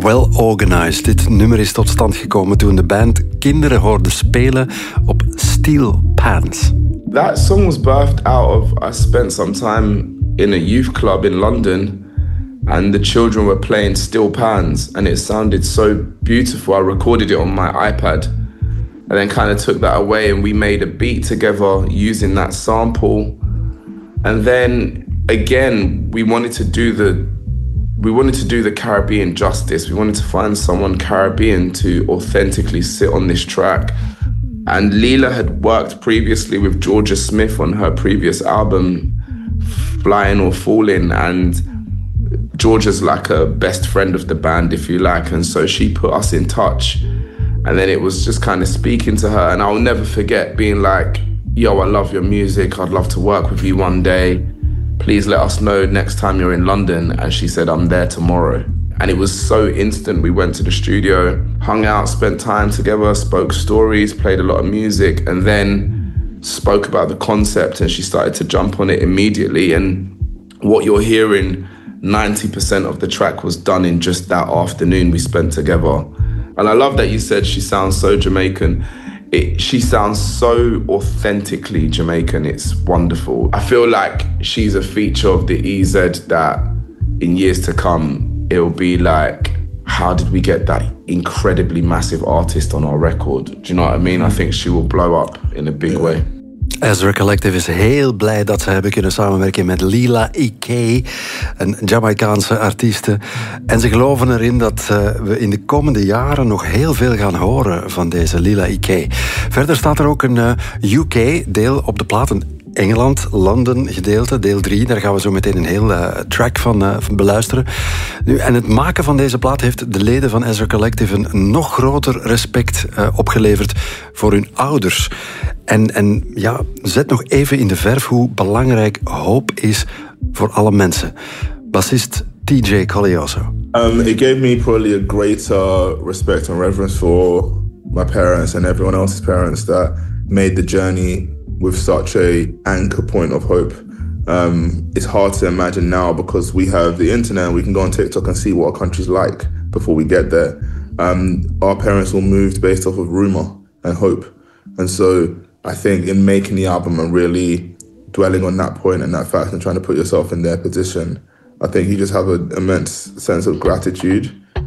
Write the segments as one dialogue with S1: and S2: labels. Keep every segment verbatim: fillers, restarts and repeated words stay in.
S1: Well Organized. Dit nummer is tot stand gekomen toen de band kinderen hoorde spelen op steel pans.
S2: That song was birthed out of, I spent some time in a youth club in London and the children were playing steel pans and it sounded so beautiful. I recorded it on my iPad and then kind of took that away and we made a beat together using that sample. And then again, we wanted to do the we wanted to do the Caribbean justice. We wanted to find someone Caribbean to authentically sit on this track. And Leela had worked previously with Georgia Smith on her previous album, Flying or Falling, and Georgia's like a best friend of the band, if you like, and so she put us in touch. And then it was just kind of speaking to her, and I'll never forget being like, yo, I love your music, I'd love to work with you one day. Please let us know next time you're in London. And she said, I'm there tomorrow. And it was so instant. We went to the studio, hung out, spent time together, spoke stories, played a lot of music, and then spoke about the concept, and she started to jump on it immediately. And what you're hearing, ninety percent of the track was done in just that afternoon we spent together. And I love that you said she sounds so Jamaican. It, she sounds so authentically Jamaican. It's wonderful. I feel like she's a feature of the E Z that in years to come, it'll be like, how did we get that incredibly massive artist on our record? Do you know what I mean? I think she will blow up in a big way.
S1: Ezra Collective is heel blij dat ze hebben kunnen samenwerken met Leela Ike, een Jamaicaanse artieste. En ze geloven erin dat uh, we in de komende jaren nog heel veel gaan horen van deze Leela Ike. Verder staat er ook een uh, U K-deel op de plaat, een Engeland, London gedeelte, deel drie. Daar gaan we zo meteen een heel uh, track van, uh, van beluisteren. Nu, en het maken van deze plaat heeft de leden van Ezra Collective een nog groter respect uh, opgeleverd voor hun ouders. En, en ja, zet nog even in de verf hoe belangrijk hoop is voor alle mensen. Bassist T J Collioso.
S3: Um, it gave me probably a greater respect and reverence for my parents and everyone else's parents that made the journey with such a anchor point of hope. Um, it's hard to imagine now because we have the internet and we can go on TikTok and see what our country's like before we get there. Um, our parents all moved based off of rumor and hope. And so I think in making the album and really dwelling on that point and that fact and trying to put yourself in their position, I think you just have an immense sense of gratitude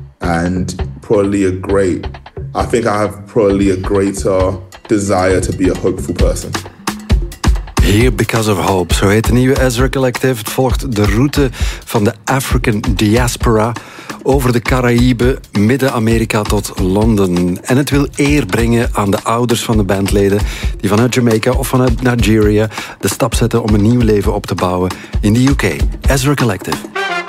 S3: and probably a great, I think I have probably a greater desire to be a hopeful person.
S1: Here Because of Hope, zo heet de nieuwe Ezra Collective. Het volgt de route van de African Diaspora over de Caraïben, Midden-Amerika tot Londen. En het wil eer brengen aan de ouders van de bandleden die vanuit Jamaica of vanuit Nigeria de stap zetten om een nieuw leven op te bouwen in de U K. Ezra Collective.